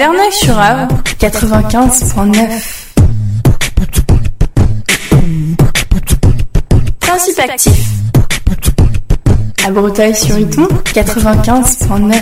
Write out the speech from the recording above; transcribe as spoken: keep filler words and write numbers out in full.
Verneuil-sur-Avre, quatre-vingt-quinze point neuf. Principe actif. À Breteuil-sur-Iton, quatre-vingt-quinze point neuf.